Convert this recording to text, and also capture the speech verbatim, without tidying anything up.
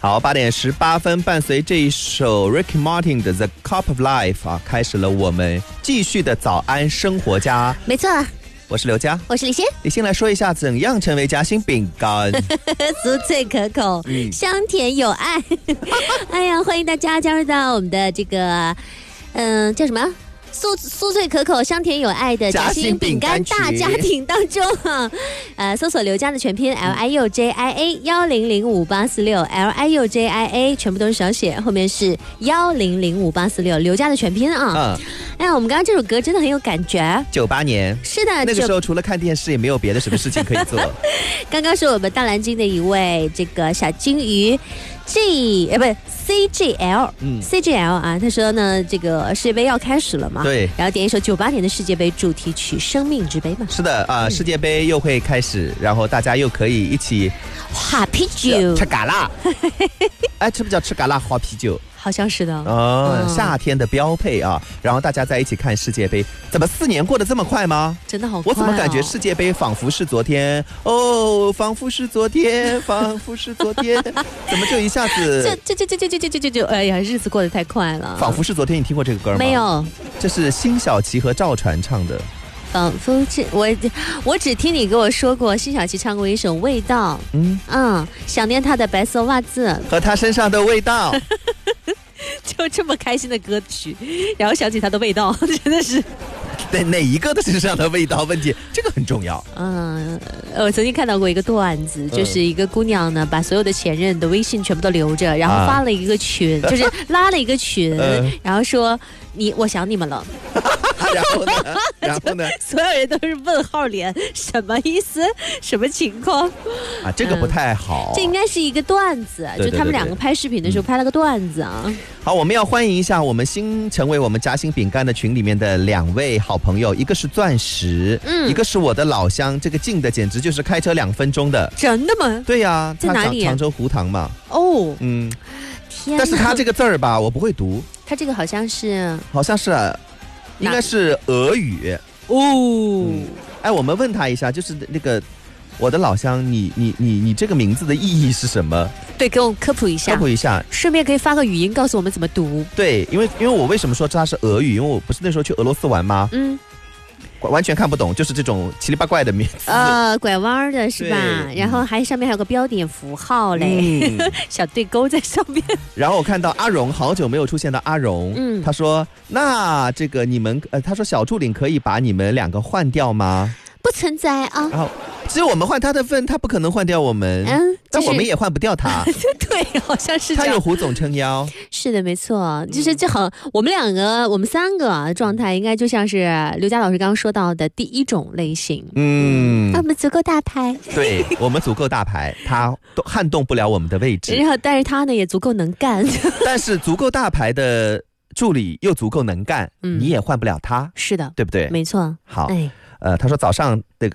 好，八点十八分，伴随这一首 Ricky Martin 的 The Cup of Life 啊，开始了我们继续的早安生活家。 没错， 我是刘佳， 我是李欣。 李欣来说一下怎样成为夹心饼干， 酥脆可口，嗯、香甜有爱。哎呀，欢迎大家加入到我们的这个，嗯、呃，叫什么？酥酥脆可口、香甜有爱的夹心饼干大家庭当中啊，呃，搜索刘佳的全拼 L I U J I A 幺零零五八四六 L I U J I A 全部都是小写，后面是幺零零五八四六，刘佳的全拼啊。嗯，哎呀，我们刚刚这首歌真的很有感觉。 九八年， 是的， 那个时候除了看电视也没有别的什么事情可以做。 刚刚是我们大蓝鲸的一位这个小金鱼。G 呃不是 C G L， 嗯 ，C G L 啊，他说呢，这个世界杯要开始了嘛， 对， 然后点一首九八年的世界杯主题曲《生命之杯》嘛， 是的啊、呃嗯，世界杯又会开始，然后大家又可以一起喝啤酒， 吃嘎啦，哎，这不叫吃嘎啦，喝啤酒。 好像是的哦、嗯，夏天的标配啊！然后大家在一起看世界杯，怎么四年过得这么快吗？ 真的好快、哦！ 我怎么感觉世界杯仿佛是昨天哦，仿佛是昨天，仿佛是昨天，怎么就一下子？ 这这这这这这这这这，哎呀，日子过得太快了！ 仿佛是昨天，你听过这个歌吗？ 没有， 这是辛晓琪和赵传唱的。 仿佛这我我只听你跟我说过，辛晓琪唱过一首《味道》，嗯嗯，想念她的白色袜子和她身上的味道。 就这么开心的歌曲，然后想起它的味道，真的是。 哪哪一个的身上的味道问题，这个很重要。 嗯，我曾经看到过一个段子，就是一个姑娘呢，把所有的前任的微信全部都留着，然后发了一个群，啊、就是拉了一个群，嗯、然后说你我想你们了。 然后呢？然后呢？ 所有人都是问号脸，什么意思？什么情况？ 啊，这个不太好。 嗯、这应该是一个段子，对对对对，就他们两个拍视频的时候拍了个段子啊。嗯、 好，我们要欢迎一下我们新成为我们夹心饼干的群里面的两位好朋友，一个是钻石，嗯，一个是我的老乡，这个近的简直就是开车两分钟的。 真的吗？ 对呀、啊， 在哪里、啊？ 常州湖塘嘛。 哦， 嗯，天，但是他这个字儿吧，我不会读。 他这个好像是， 好像是、啊。应该是俄语哦、 嗯。哎，我们问他一下，就是那个我的老乡，你你你你这个名字的意义是什么？ 对，给我科普一下。 科普一下， 顺便可以发个语音告诉我们怎么读。 对，因为因为我为什么说它是俄语？因为我不是那时候去俄罗斯玩吗？嗯。完全看不懂，就是这种奇里八怪的名字， 呃，拐弯的是吧？然后还上面还有个标点符号嘞，嗯、小对勾在上面。 然后我看到阿荣，好久没有出现的阿荣，嗯，他说：“那这个你们，呃，他说小助理可以把你们两个换掉吗？” 不存在啊。 然后只有我们换他的份，他不可能换掉我们，嗯，但我们也换不掉他。 对，好像是这样。 他有胡总撑腰。 是的，没错，就是这好，我们两个，我们三个、啊、状态，应该就像是刘佳老师刚刚说到的第一种类型。嗯，我们足够大牌。对， 我们足够大牌，他都撼动不了我们的位置。 然后，但是他呢也足够能干。 但是足够大牌的助理又足够能干，嗯、你也换不了他。 是的， 对不对？ 没错。 好，哎，呃，他说早上那个。